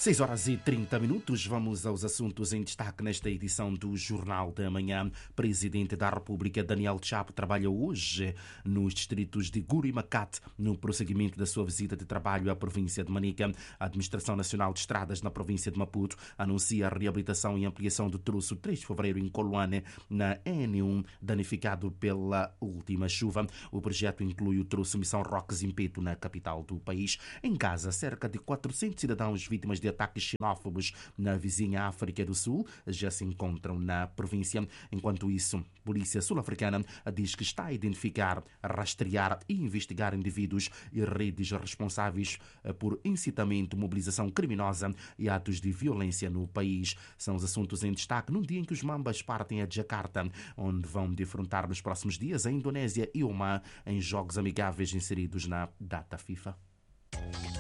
6h30. Vamos aos assuntos em destaque nesta edição do Jornal da Manhã. Presidente da República, Daniel Chapo, trabalha hoje nos distritos de Guru e Makate, no prosseguimento da sua visita de trabalho à província de Manica. A Administração Nacional de Estradas na província de Maputo anuncia a reabilitação e ampliação do troço 3 de fevereiro em Coluane, na N1, danificado pela última chuva. O projeto inclui o troço Missão Roque-Zimpeto, na capital do país. Em Gaza, cerca de 400 cidadãos vítimas de ataques xenófobos na vizinha África do Sul já se encontram na província. Enquanto isso, a polícia sul-africana diz que está a identificar, rastrear e investigar indivíduos e redes responsáveis por incitamento, mobilização criminosa e atos de violência no país. São os assuntos em destaque num dia em que os Mambas partem a Jakarta, onde vão defrontar nos próximos dias a Indonésia e Oman em jogos amigáveis inseridos na data FIFA.